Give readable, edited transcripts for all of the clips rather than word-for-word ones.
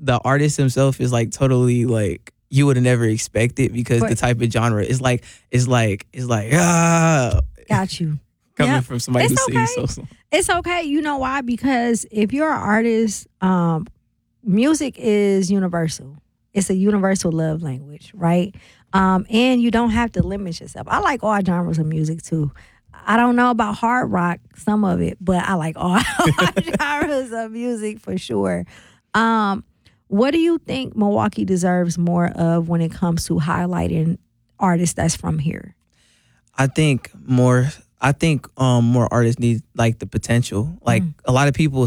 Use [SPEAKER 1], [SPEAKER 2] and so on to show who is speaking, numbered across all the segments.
[SPEAKER 1] the artist himself is like totally like you would have never expected because the type of genre is like
[SPEAKER 2] got you.
[SPEAKER 1] Coming from somebody who sings so.
[SPEAKER 2] It's okay. You know why? Because if you're an artist, music is universal. It's a universal love language, right? And you don't have to limit yourself. I like all genres of music too. I don't know about hard rock, some of it, but I like all genres of music for sure. What do you think Milwaukee deserves more of when it comes to highlighting artists that's from here?
[SPEAKER 1] I think more artists need like the potential. Like a lot of people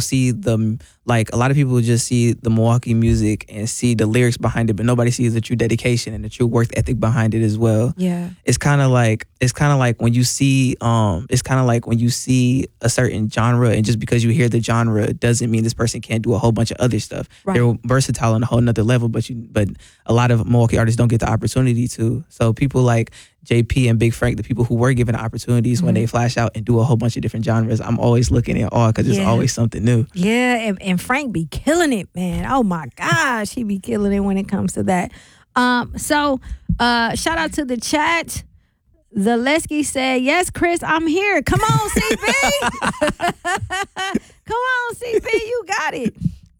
[SPEAKER 1] just see the Milwaukee music and see the lyrics behind it, but nobody sees the true dedication and the true work ethic behind it as well.
[SPEAKER 2] Yeah.
[SPEAKER 1] It's kind of like when you see a certain genre, and just because you hear the genre doesn't mean this person can't do a whole bunch of other stuff. Right. They're versatile on a whole nother level, but a lot of Milwaukee artists don't get the opportunity to. So people like JP and Big Frank, the people who were given opportunities when they flash out and do a whole bunch of different genres, I'm always looking at all because there's always something new.
[SPEAKER 2] Yeah, and Frank be killing it, man. Oh my gosh, he be killing it when it comes to that. So shout out to the chat. The Lesky said, "Yes, Chris, I'm here. Come on, CB. Come on, CB, you got it."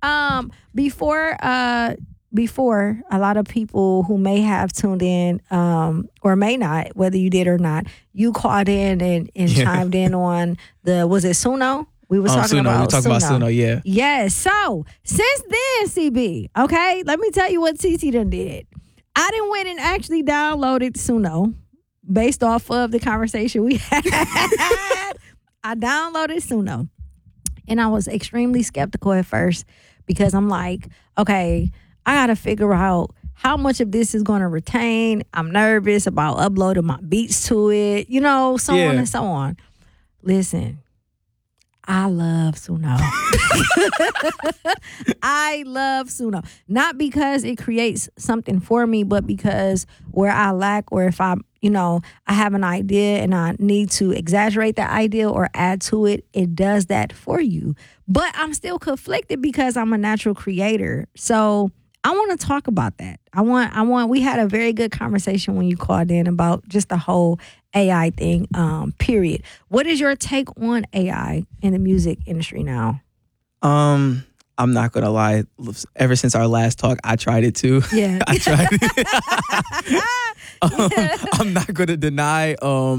[SPEAKER 2] Before, a lot of people who may have tuned in or may not, whether you did or not, you called in and chimed in on was it Suno? We were talking about
[SPEAKER 1] Suno, yeah.
[SPEAKER 2] Yes. So, since then, CB, okay, let me tell you what TT done did. I done went and actually downloaded Suno based off of the conversation we had. I downloaded Suno. And I was extremely skeptical at first because I'm like, okay, I got to figure out how much of this is going to retain. I'm nervous about uploading my beats to it, so on and so on. Listen, I love Suno. I love Suno. Not because it creates something for me, but because where I lack, or if I have an idea and I need to exaggerate that idea or add to it, it does that for you. But I'm still conflicted because I'm a natural creator. So I want to talk about that. We had a very good conversation when you called in about just the whole AI thing, period. What is your take on AI in the music industry now?
[SPEAKER 1] I'm not going to lie. Ever since our last talk, I tried it too.
[SPEAKER 2] Yeah.
[SPEAKER 1] I tried it. I'm not going to deny,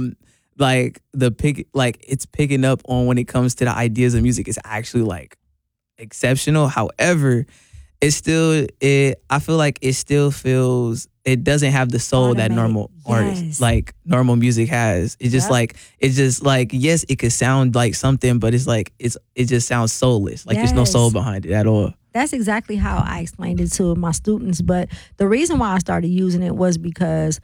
[SPEAKER 1] it's picking up on when it comes to the ideas of music. It's actually like exceptional. However, I feel like it still feels, it doesn't have the soul that normal artists, like normal music has. It's just yes, it could sound like something, but it just sounds soulless. Like there's no soul behind it at all.
[SPEAKER 2] That's exactly how I explained it to my students. But the reason why I started using it was because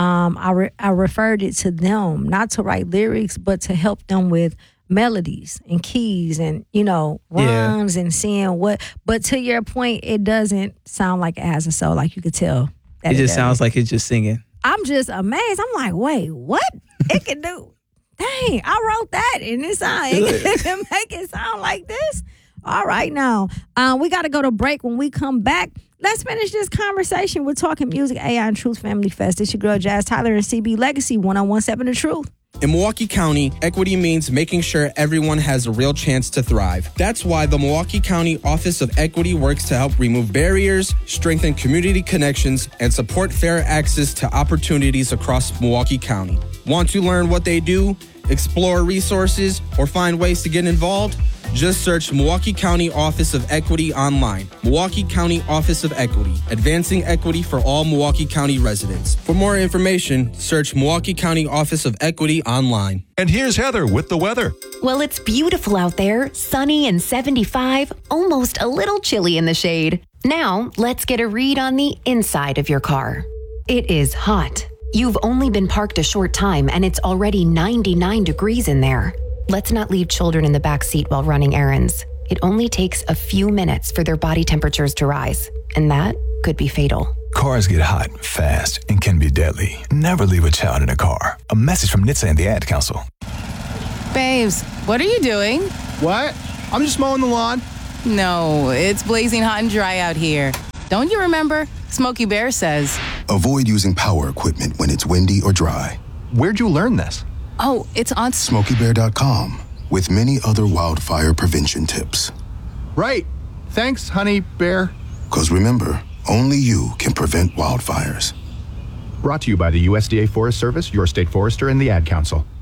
[SPEAKER 2] I referred it to them, not to write lyrics, but to help them with melodies and keys and runs and seeing but to your point, it doesn't sound like it has a soul. Like you could tell that
[SPEAKER 1] it just sounds like it's just singing.
[SPEAKER 2] I'm just amazed. I'm like, wait, what it can do? Dang, I wrote that and it can make it sound like this. All right, now we got to go to break. When we come back, let's finish this conversation. We're talking music, AI, and Truth Family Fest. It's your girl Jazz Tyler and CB Legacy 1017 The Truth.
[SPEAKER 3] In Milwaukee County, equity means making sure everyone has a real chance to thrive. That's why the Milwaukee County Office of Equity works to help remove barriers, strengthen community connections, and support fair access to opportunities across Milwaukee County. Want to learn what they do, explore resources, or find ways to get involved? Just search Milwaukee County Office of Equity online. Milwaukee County Office of Equity, advancing equity for all Milwaukee County residents. For more information, search Milwaukee County Office of Equity online.
[SPEAKER 4] And here's Heather with the weather.
[SPEAKER 5] Well, it's beautiful out there, sunny and 75, almost a little chilly in the shade. Now, let's get a read on the inside of your car. It is hot. You've only been parked a short time and it's already 99 degrees in there. Let's not leave children in the back seat while running errands. It only takes a few minutes for their body temperatures to rise, and that could be fatal.
[SPEAKER 4] Cars get hot, fast, and can be deadly. Never leave a child in a car. A message from NHTSA and the Ad Council.
[SPEAKER 6] Babes, what are you doing?
[SPEAKER 7] What? I'm just mowing the lawn.
[SPEAKER 6] No, it's blazing hot and dry out here. Don't you remember? Smokey Bear says,
[SPEAKER 7] avoid using power equipment when it's windy or dry.
[SPEAKER 8] Where'd you learn this?
[SPEAKER 6] oh, it's on...
[SPEAKER 7] SmokeyBear.com, with many other wildfire prevention tips.
[SPEAKER 8] Right. Thanks, Honey Bear.
[SPEAKER 7] Because remember, only you can prevent wildfires.
[SPEAKER 8] Brought to you by the USDA Forest Service, your state forester, and the Ad Council.